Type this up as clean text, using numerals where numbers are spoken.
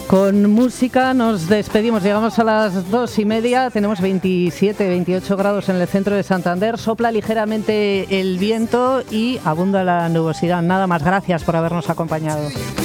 Con música nos despedimos, llegamos a las 2:30, tenemos 27, 28 grados en el centro de Santander, sopla ligeramente el viento y abunda la nubosidad. Nada más, gracias por habernos acompañado.